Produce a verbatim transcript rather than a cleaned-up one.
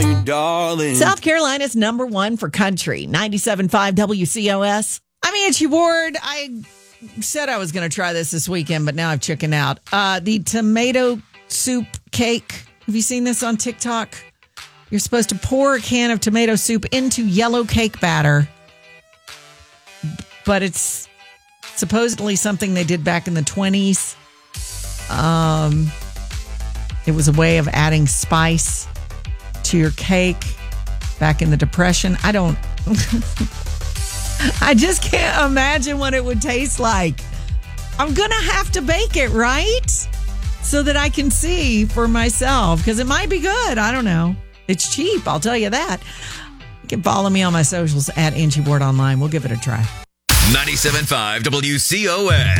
you, darling. South Carolina's number one for country, ninety-seven point five W C O S. I'm Angie Ward. I said I was going to try this this weekend, but now I've chickened out. Uh, the tomato soup cake. Have you seen this on TikTok? You're supposed to pour a can of tomato soup into yellow cake batter, but it's supposedly something they did back in the twenties. Um, it was a way of adding spice to your cake back in the Depression. I don't... I just can't imagine what it would taste like. I'm going to have to bake it, right? So that I can see for myself, because it might be good. I don't know. It's cheap, I'll tell you that. You can follow me on my socials at Angie Ward Online. We'll give it a try. ninety-seven point five W C O S.